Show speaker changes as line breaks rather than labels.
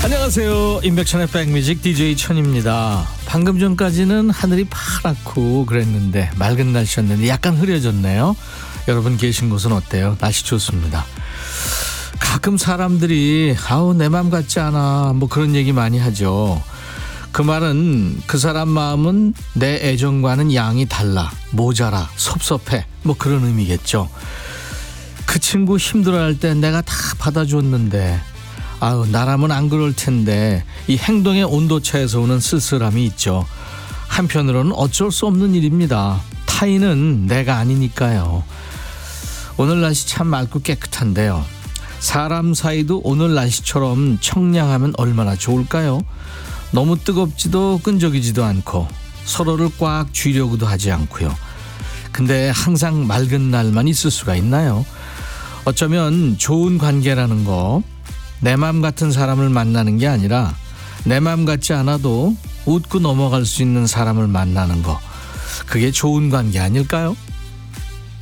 안녕하세요. 임백천의 백뮤직 DJ 천입니다. 방금 전까지는 하늘이 파랗고 그랬는데 맑은 날씨였는데 약간 흐려졌네요. 여러분 계신 곳은 어때요? 날씨 좋습니다. 가끔 사람들이 아우 내 맘 같지 않아 뭐 그런 얘기 많이 하죠. 그 말은 그 사람 마음은 내 애정과는 양이 달라, 모자라, 섭섭해 뭐 그런 의미겠죠. 그 친구 힘들어할 때 내가 다 받아줬는데 아우 나라면 안 그럴 텐데 이 행동의 온도차에서 오는 쓸쓸함이 있죠. 한편으로는 어쩔 수 없는 일입니다. 타인은 내가 아니니까요. 오늘 날씨 참 맑고 깨끗한데요. 사람 사이도 오늘 날씨처럼 청량하면 얼마나 좋을까요? 너무 뜨겁지도 끈적이지도 않고 서로를 꽉 쥐려고도 하지 않고요. 근데 항상 맑은 날만 있을 수가 있나요? 어쩌면 좋은 관계라는 거 내 맘 같은 사람을 만나는 게 아니라 내 맘 같지 않아도 웃고 넘어갈 수 있는 사람을 만나는 거, 그게 좋은 관계 아닐까요?